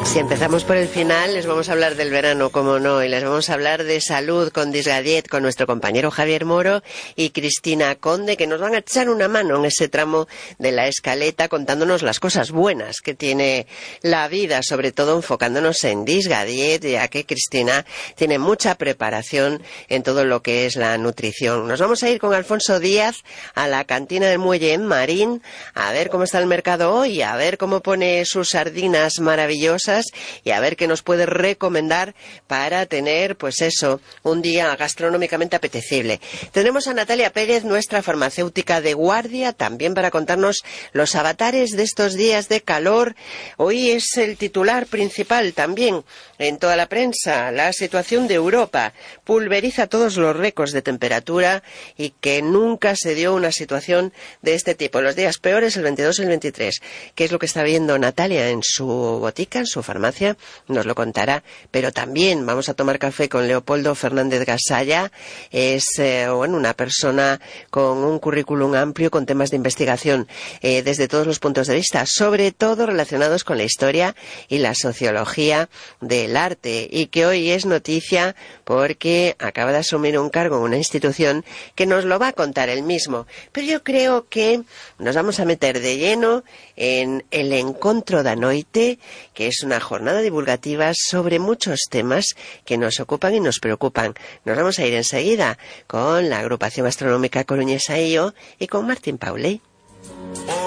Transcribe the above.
Si empezamos por el final, les vamos a hablar del verano, como no, y les vamos a hablar de salud con Disgadiet, con nuestro compañero Javier Moro y Cristina Conde, que nos van a echar una mano en ese tramo de la escaleta, contándonos las cosas buenas que tiene la vida, sobre todo enfocándonos en Disgadiet, ya que Cristina tiene mucha preparación en todo lo que es la nutrición. Nos vamos a ir con Alfonso Díaz a la cantina del Muelle en Marín, a ver cómo está el mercado hoy, a ver cómo pone sus sardinas maravillosas y a ver qué nos puede recomendar para tener, pues eso, un día gastronómicamente apetecible. Tenemos a Natalia Pérez, nuestra farmacéutica de guardia, también para contarnos los avatares de estos días de calor. Hoy es el titular principal también en toda la prensa. La situación de Europa pulveriza todos los récords de temperatura y que nunca se dio una situación de este tipo. Los días peores, el 22 y el 23. ¿Qué es lo que está viendo Natalia en su botica, en su farmacia? Nos lo contará, pero también vamos a tomar café con Leopoldo Fernández Gasalla. Es una persona con un currículum amplio, con temas de investigación desde todos los puntos de vista, sobre todo relacionados con la historia y la sociología del arte, y que hoy es noticia porque acaba de asumir un cargo en una institución que nos lo va a contar él mismo. Pero yo creo que nos vamos a meter de lleno en el Encontro da Noite, que es una jornada divulgativa sobre muchos temas que nos ocupan y nos preocupan. Nos vamos a ir enseguida con la agrupación astronómica coruñesa y con Martín Pauley.